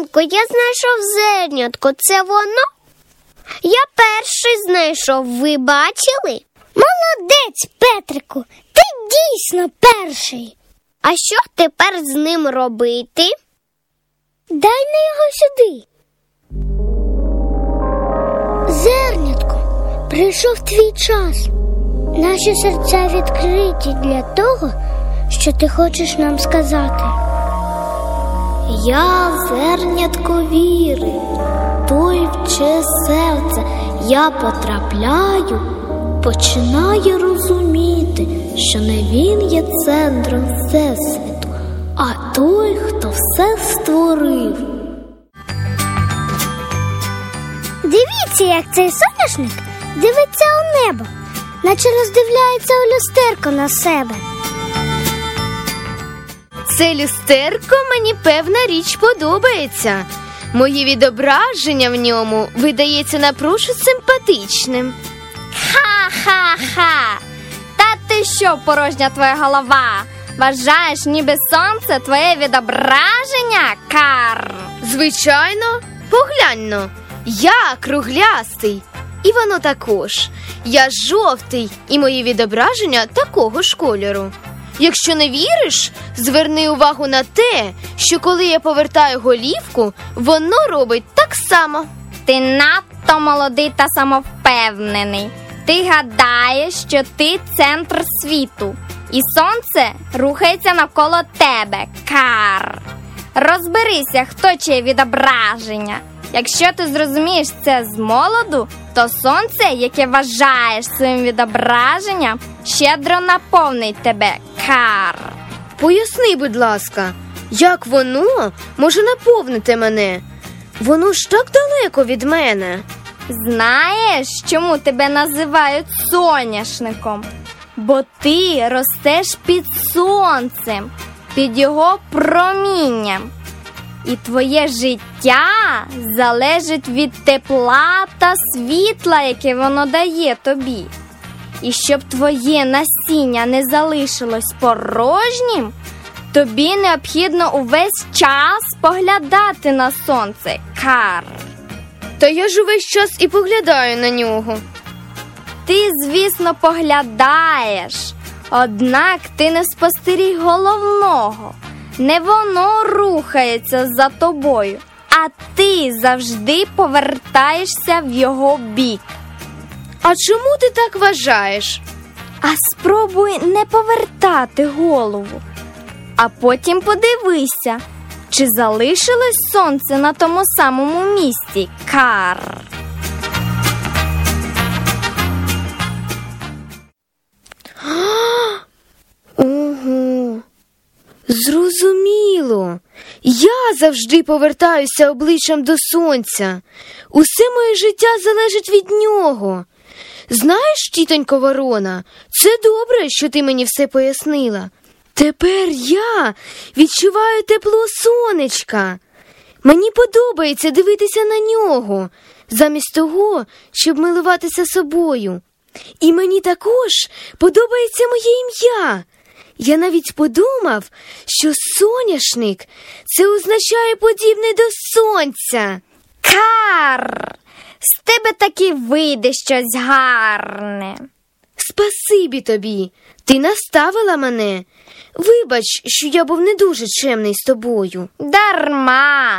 Мамко, я знайшов зернятко. Це воно? Я перший знайшов, ви бачили? Молодець, Петрику, ти дійсно перший. А що тепер з ним робити? Дай на його сюди. Зернятко, прийшов твій час. Наші серця відкриті для того, що ти хочеш нам сказати. Я зернятко віри, той в чиє серце я потрапляю, починає розуміти, що не він є центром всесвіту, а той, хто все створив. Дивіться, як цей соняшник дивиться у небо, наче роздивляється у люстерко на себе. Це люстерко мені, певна річ, подобається. Моє відображення в ньому видається напрушу симпатичним. Ха-ха-ха! Та ти що, порожня твоя голова? Вважаєш, ніби сонце твоє відображення, Кар? Звичайно, поглянь-но, я круглястий, і воно також. Я жовтий, і моє відображення такого ж кольору. Якщо не віриш, зверни увагу на те, що коли я повертаю голівку, воно робить так само. Ти надто молодий та самовпевнений. Ти гадаєш, що ти центр світу, і сонце рухається навколо тебе, Кар. Розберися, хто чиє відображення. Якщо ти зрозумієш це з молоду, то сонце, яке вважаєш своїм відображенням, щедро наповнить тебе, Кар. Поясни, будь ласка, як воно може наповнити мене? Воно ж так далеко від мене. Знаєш, чому тебе називають соняшником? Бо ти ростеш під сонцем, під його промінням. І твоє життя залежить від тепла та світла, яке воно дає тобі. І щоб твоє насіння не залишилось порожнім, тобі необхідно увесь час поглядати на сонце, Кар. Та я ж увесь час і поглядаю на нього. Ти, звісно, поглядаєш, однак ти не спостеріг головного. Не воно рухається за тобою, а ти завжди повертаєшся в його бік. А чому ти так вважаєш? А спробуй не повертати голову, а потім подивися, чи залишилось сонце на тому самому місці, Кар. Ого, зрозуміло. Я завжди повертаюся обличчям до сонця. Усе моє життя залежить від нього. Знаєш, тітонько Ворона, це добре, що ти мені все пояснила. Тепер я відчуваю тепло сонечка. Мені подобається дивитися на нього, замість того, щоб милуватися собою. І мені також подобається моє ім'я. Я навіть подумав, що соняшник – це означає подібний до сонця. Кар! З тебе таки вийде щось гарне. Спасибі тобі, ти наставила мене. Вибач, що я був не дуже чемний з тобою. Дарма!